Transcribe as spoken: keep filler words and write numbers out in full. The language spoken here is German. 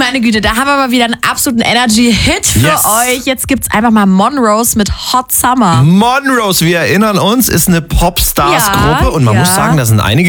Meine Güte, da haben wir mal wieder einen absoluten Energy-Hit für Yes. euch. Jetzt gibt's einfach mal Monrose mit Hot Summer. Monrose, wir erinnern uns, ist eine Popstars-Gruppe Ja, und man ja. muss sagen, da sind einige